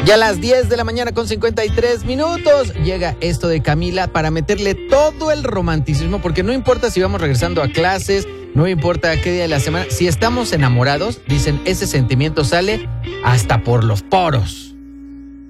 Ya a las 10 de la mañana con 53 minutos llega esto de Camila para meterle todo el romanticismo, porque no importa si vamos regresando a clases, no importa qué día de la semana, si estamos enamorados, dicen, ese sentimiento sale hasta por los poros.